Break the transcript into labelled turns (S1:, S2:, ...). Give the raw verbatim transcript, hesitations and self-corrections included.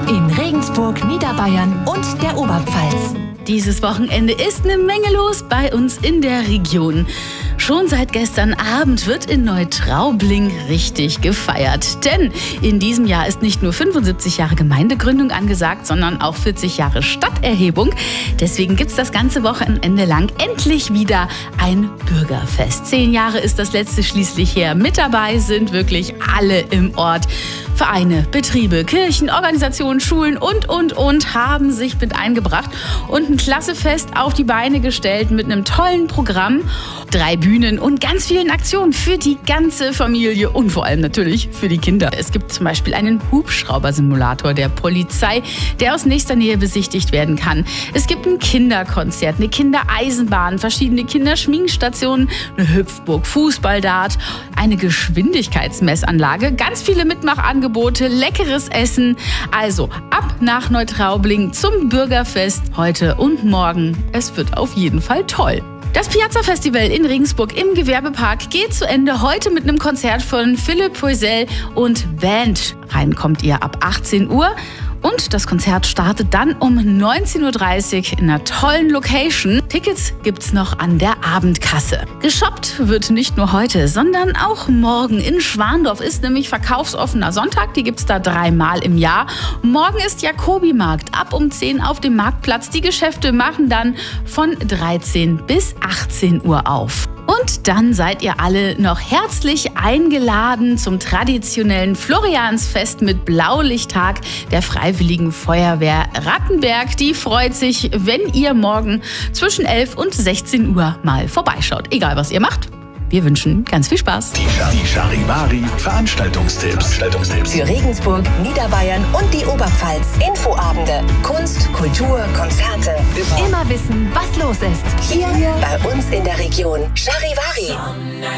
S1: in Regensburg, Niederbayern und der Oberpfalz.
S2: Dieses Wochenende ist eine Menge los bei uns in der Region. Schon seit gestern Abend wird in Neutraubling richtig gefeiert. Denn in diesem Jahr ist nicht nur fünfundsiebzig Jahre Gemeindegründung angesagt, sondern auch vierzig Jahre Stadterhebung. Deswegen gibt es das ganze Wochenende lang endlich wieder ein Bürgerfest. Zehn Jahre ist das letzte schließlich her. Mit dabei sind wirklich alle im Ort. Vereine, Betriebe, Kirchen, Organisationen, Schulen und, und, und haben sich mit eingebracht und ein klasse Fest auf die Beine gestellt mit einem tollen Programm, drei Bühnen und ganz vielen Aktionen für die ganze Familie und vor allem natürlich für die Kinder. Es gibt zum Beispiel einen Hubschraubersimulator der Polizei, der aus nächster Nähe besichtigt werden kann. Es gibt ein Kinderkonzert, eine Kindereisenbahn, verschiedene Kinderschminkstationen, eine Hüpfburg, Fußballdart, eine Geschwindigkeitsmessanlage, ganz viele Mitmachangebote, leckeres Essen. Also ab nach Neutraubling zum Bürgerfest heute und morgen. Es wird auf jeden Fall toll. Das Piazza-Festival in Regensburg im Gewerbepark geht zu Ende heute mit einem Konzert von Philipp Poisel und Band. Rein kommt ihr ab achtzehn Uhr. Und das Konzert startet dann um neunzehn Uhr dreißig in einer tollen Location. Tickets gibt's noch an der Abendkasse. Geshoppt wird nicht nur heute, sondern auch morgen. In Schwandorf ist nämlich verkaufsoffener Sonntag. Die gibt's da dreimal im Jahr. Morgen ist Jakobi-Markt. Ab um zehn auf dem Marktplatz. Die Geschäfte machen dann von dreizehn bis achtzehn Uhr auf. Und dann seid ihr alle noch herzlich eingeladen zum traditionellen Floriansfest mit Blaulichttag der Freiwilligen Feuerwehr Rattenberg. Die freut sich, wenn ihr morgen zwischen elf und sechzehn Uhr mal vorbeischaut. Egal, was ihr macht. Wir wünschen ganz viel Spaß.
S3: Die, die Charivari Veranstaltungstipps. Veranstaltungstipps.
S1: Für Regensburg, Niederbayern und die Oberpfalz. Infoabende, Kunst, Kultur, Konzerte. Immer wissen, was los ist. Hier bei uns in der Region. Charivari.